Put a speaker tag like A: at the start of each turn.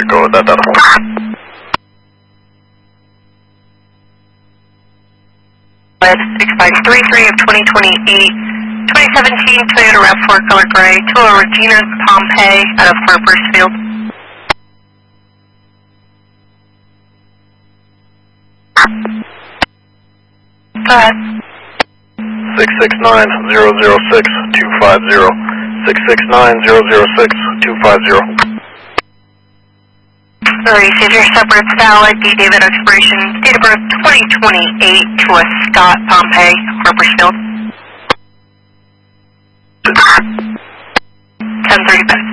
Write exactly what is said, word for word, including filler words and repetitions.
A: Roger, go with that data point.
B: six five three three of twenty twenty-eight, twenty seventeen Toyota RAV four color gray to Regina Pompey out of Harper's Field. Go ahead.
A: six six nine zero zero six two five zero. six six nine zero zero six two five zero.
B: Receive your separate valid D David expiration, date of birth twenty twenty-eight to a Scott Pompey, Harper's Field. ten thirty-five.